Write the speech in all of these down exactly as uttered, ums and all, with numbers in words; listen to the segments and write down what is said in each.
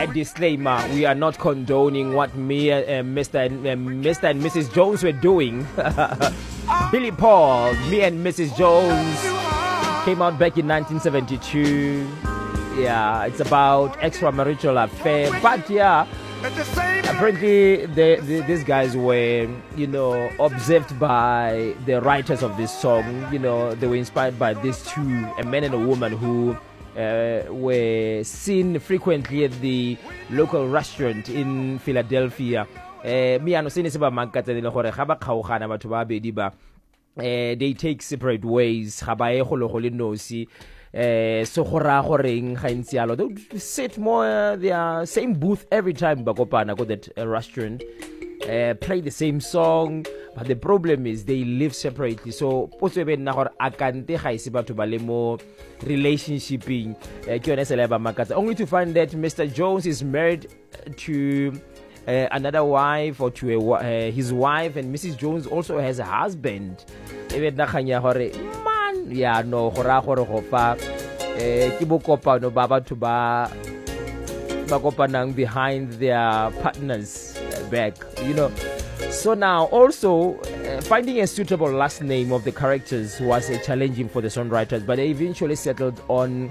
a disclaimer: we are not condoning what me, uh, Mister and uh, Mister and Missus Jones were doing. Billy Paul, me and Missus Jones came out back in nineteen seventy-two. Yeah, it's about extramarital affair, but yeah, apparently the, the, these guys were, you know, observed by the writers of this song. You know, they were inspired by these two, a man and a woman, who uh, were seen frequently at the local restaurant in Philadelphia. Uh, me ano sene se ba mankatsa le gore ga ba kgaogana batho ba bedi ba, uh, they take separate ways, ga ba e go le go le nosi. Uh, so gora goreng ga ntse yalo, they sit more uh, their same booth every time ba kopana go that uh, restaurant, uh, play the same song, but the problem is they live separately. So potso be nna gore akante ga ise batho ba le mo relationshiping uh, ke yone se le ba makatsa, only to find that Mister Jones is married to uh, another wife, or to a, uh, his wife, and Missus Jones also has a husband. Even na khanya gore yeah, no, gora gore go fa eh ke bokopano ba batho ba ba kopanang behind their partners back, you know. So now also uh, finding a suitable last name of the characters was uh, challenging for the songwriters, but they eventually settled on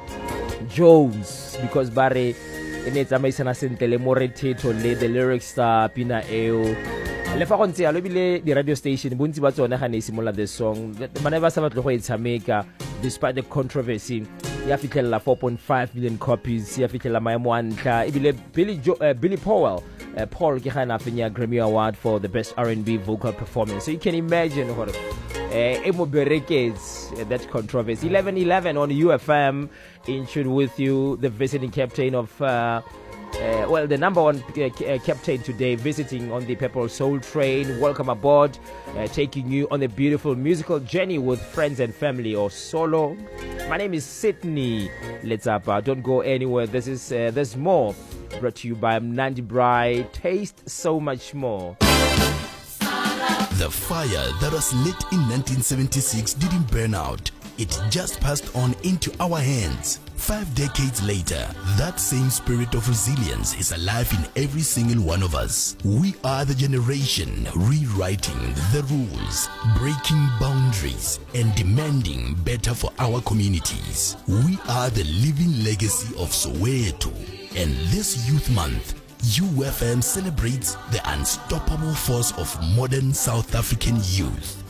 Jones because bare ene tsamaisana sentle le morethetho le the lyrics tsa pina eo. Le fa go ntse a lobile di radio station bontsi ba tsone ga ne simola the song bana ba sa batlo go itshameka despite the controversy. Ya fitlhela four point five million copies, ya fitlhela maemo a ntla ebile Billy jo- uh, Billy Powell uh, Paul ke ga na fenya Grammy Award for the best R and B vocal performance. So you can imagine gore eh emo berekets that controversy. eleven eleven on U F M, in tune with you, the visiting captain of uh, Uh, well, the number one uh, uh, captain today, visiting on the Purple Soul Train. Welcome aboard, uh, taking you on a beautiful musical journey with friends and family or solo. My name is Sydney. Let's up. Uh, don't go anywhere. This is uh, there's more. Brought to you by Nandi Bright. Taste so much more. The fire that was lit in nineteen seventy-six didn't burn out. It just passed on into our hands. Five decades later, that same spirit of resilience is alive in every single one of us. We are the generation rewriting the rules, breaking boundaries, and demanding better for our communities. We are the living legacy of Soweto. And this Youth Month, U F M celebrates the unstoppable force of modern South African youth.